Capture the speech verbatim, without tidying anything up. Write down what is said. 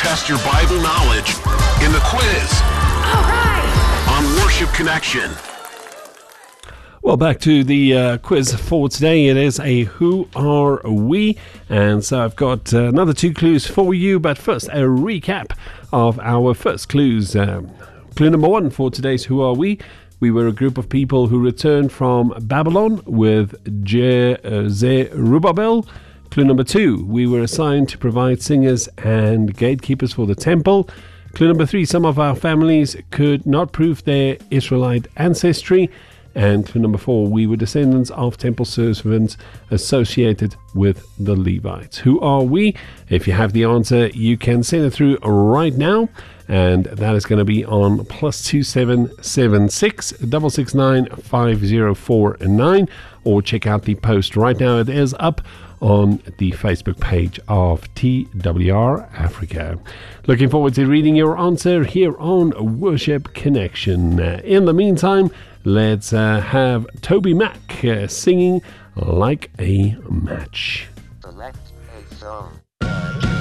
test your Bible knowledge in the quiz. All right. On Worship Connection. Well, back to the uh, quiz for today. It is a Who Are We? And so I've got uh, another two clues for you. But first, a recap of our first clues. Um, clue number one for today's Who Are We? We were a group of people who returned from Babylon with Je- uh, Zerubbabel. Clue number two, we were assigned to provide singers and gatekeepers for the temple. Clue number three, some of our families could not prove their Israelite ancestry. And clue number four, we were descendants of temple servants associated with the Levites. Who are we? If you have the answer, you can send it through right now. And that is going to be on plus two seven seven six six six nine five zero four nine. Or check out the post right now. It is up on the Facebook page of T W R Africa. Looking forward to reading your answer here on Worship Connection. Uh, in the meantime, let's uh, have Toby Mac uh, singing Like a Match. Select a song.